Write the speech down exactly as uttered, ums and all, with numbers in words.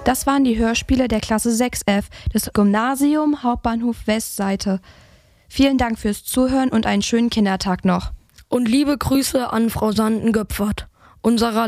Das waren die Hörspiele der Klasse sechs F des Gymnasium Hauptbahnhof Westseite. Vielen Dank fürs Zuhören und einen schönen Kindertag noch. Und liebe Grüße an Frau Sanden-Göpfert, unserer